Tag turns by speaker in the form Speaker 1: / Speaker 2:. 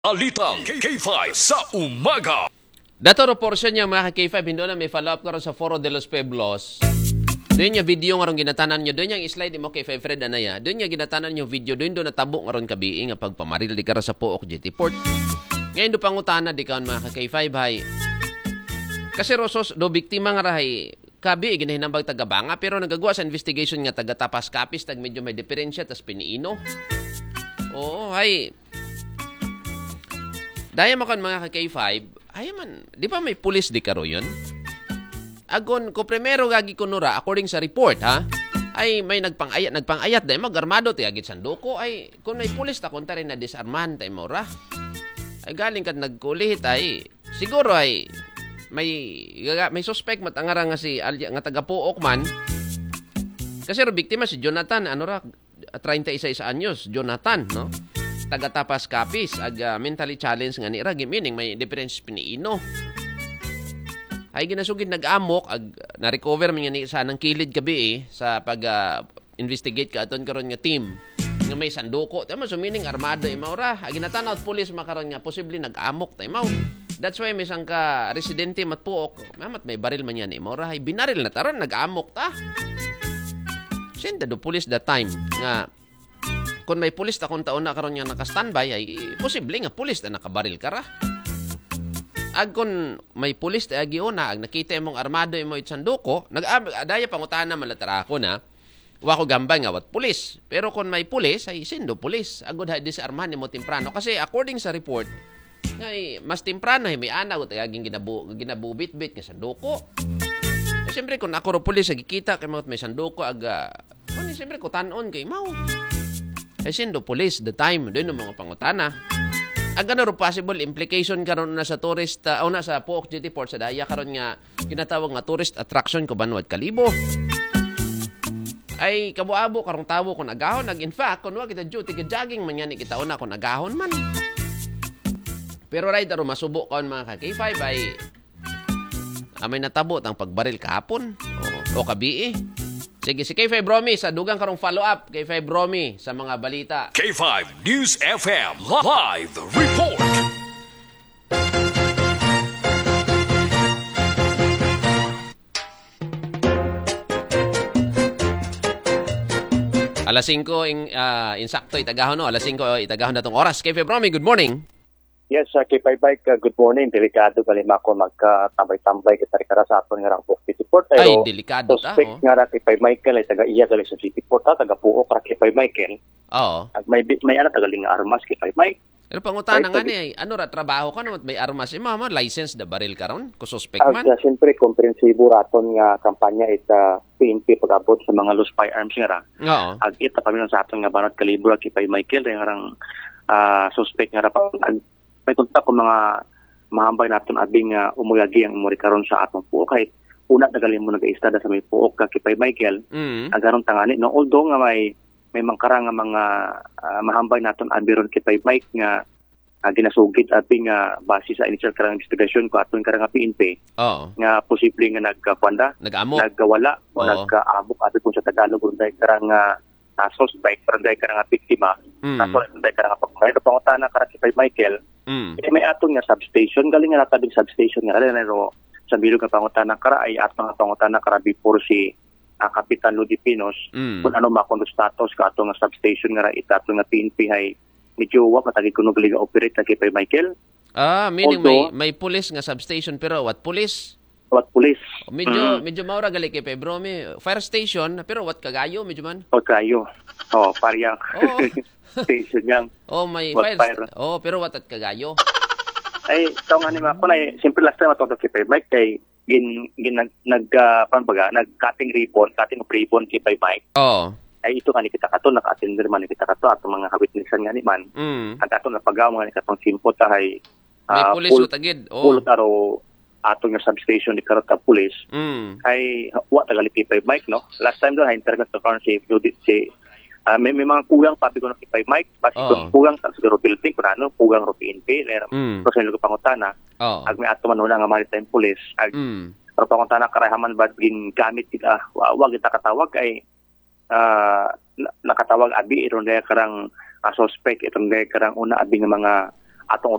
Speaker 1: Alitang K5 sa umaga.
Speaker 2: Dato portion niya mga K5, hindi na may follow-up karon sa Foro de los Pueblos. Doon niya video nga ron ginatanan niyo. Doon niya slide mo K5 Fred Anaya. Doon niya ginatanan niyo video. Doon natabo nga ron kabiing nga pagpamaril di karon sa Pook GT Port. Ngayon do pangutana di kaon mga K5 hay. Kasi rosos do biktima nga rahay kabi ginahinambag taga-banga pero nagagawa sa investigation nga taga-tapas kapis tag medyo may diferensya tas piniino. Oo, hay. Dahil mo kan mga K5, ay man, di ba may pulis di karo yun? Agon, ko primero gagi ko nura, according sa report, ha? Ay may nagpangayat dahil mag-armado ti agit sanduko, ay kung may pulis ta kunta rin na disarman tayo mora. Ay galing kat nagkulit, ay siguro ay may suspect matangara nga si Alya, nga taga-Pook man. Kasi ro biktima si Jonathan, 36 anyos, Jonathan, no? Taga-tapas kapis mentally challenged nga ni Ragi meaning may difference piniino ay ginasugid nag-amok na-recover man ni sa nang kilid gabi sa pag investigate ka aton karon nga team nga may sanduko tama so meaning armado imaura ginatanaw police makaron nga posible nag-amok taymaw that's why may sang ka residente matpuok mamat may baril man yan imaura ay binaril na taron nag-amok ta senda do police that time nga kung may pulis ta kung taon na karon nga naka-standby ay posible nga pulis na nakabaril ka ra. Ag kung may pulis ta agiuna ag nakita imong armado imo itsanduko, nag-adaya pangutana malatara ko na wa ko gambay nga wat pulis. Pero kung may pulis ay sindo pulis. Agod ha disarman nimo temprano kasi according sa report ay mas temprano ay may ana ug aging ginabubit-bit nga sanduko. Siyempre kung ako ro pulis agikita kay may sanduko siyempre ko tanon kay mao. Ay sindo police the time doon ng mga pangutana. Ang ganun possible implication karon na sa tourist na sa Pook GT Port sa daya karon nga ginatawag nga tourist attraction ko banwad kalibo. Ay kabuabo karong tawo kon agahon in fact kun wa kita duty ka jogging man yan kita una kon agahon man. Pero right aro masubo kon mga K5 ay may natabot ang pagbaril kahapon o kabii. Sige, si K5 Romy, sa dugang karong follow-up, K5 Romy, sa mga balita.
Speaker 1: K5 News FM Live Report.
Speaker 2: Alas 5, insakto, itagahon no? Alas 5, itagahon na itong oras. K5 Romy, good morning.
Speaker 3: Yes, K5 Bike, good morning. Delikado kalima ko magkatambay-tambay kita kara sa aton nga Pook City Port.
Speaker 2: Ay, delikado ta.
Speaker 3: Suspect nga ra K5 Michael ay taga-iya gali sa City Port taga Pook ra K5 Michael.
Speaker 2: Oo.
Speaker 3: At may taga-ling armas K5 Mike.
Speaker 2: Pero pangutana nga ni, trabaho ka naman may armas mama license da baril karon ko suspect man.
Speaker 3: Siyempre komprensibo raton nga kampanya ita PNP pag-abot sa mga loose firearms nga ra.
Speaker 2: Oo.
Speaker 3: Ag ita pamilya sa aton nga banat kalibro K5 Michael ay harang suspect nga ra may kontak ko mga mahambay natin abing umuyagi ang umuri karon sa atong Pook kahit una tagalin mo nag-istada sa may Pook K5 Michael agaron tangani no although nga may mangkara nga mga mahambay natin abiron K5 Mike nga ginasugid abing base sa initial karang investigation ko aton karang PNP nga posible nga
Speaker 2: nag-amok
Speaker 3: nagwala o nag-amok abi kung sa Tagalog unday karang suspect paranday karang biktima paranday karang pagmayro pangutana karang K5 Michael may aton nga substation galing nga natabing substation nga pero sa bilog nga pangutana kara ay aton nga pangutana kara before si Kapitan Ludi Pinos kung ano makondo status ka aton nga substation nga itato nga PNP hay medyo wa patagi kuno gali nga operate na K5 Michael.
Speaker 2: Meaning may police nga substation pero what police?
Speaker 3: What police?
Speaker 2: Medyo maura gali K5 Romy. Fire station pero what kagayo medyo man?
Speaker 3: What kayo? Parang station yang.
Speaker 2: May fire. Pero what at kagayo?
Speaker 3: Ay, taong nga naman ko na simple last time atong K5 Mike kay nag-cutting ribbon K5 Mike. Ay ito nga ni kita kato naka-attender man ni kita kato atong mga witnessan nga ni man. Ang ato napagaw mga ni katong simpot ay
Speaker 2: may police utagid.
Speaker 3: Pulot aro atong nga substation ni karot ka police. Ay wa tagali K5 Mike no. Last time do ha interview to si may mga kulang papi ko ng K5 Mike basi kulang sa siguro building kuno ano kulang ro PNP pero sa lugar pangutana ag may ato man nga maritime police ag pero pangutana karahaman bad gin gamit kita wag kita katawag ay nakatawag abi iron daya karang suspect itong daya karang una abi nga mga atong